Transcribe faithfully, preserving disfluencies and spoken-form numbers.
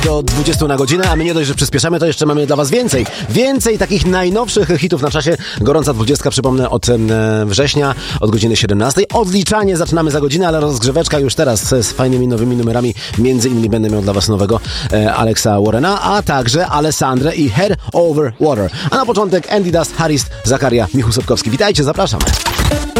Do dwudziestu na godzinę, a my nie dość, że przyspieszamy, to jeszcze mamy dla was więcej. Więcej takich najnowszych hitów na czasie. Gorąca dwudziestka, przypomnę, od e, września, od godziny siedemnastej. Odliczanie zaczynamy za godzinę, ale rozgrzeweczka już teraz z fajnymi nowymi numerami. Między innymi będę miał dla was nowego e, Alexa Warrena, a także Alessandrę i Head Over Water. A na początek Andy Dust, Harris, Zakaria, Michał Sobkowski. Witajcie, zapraszam.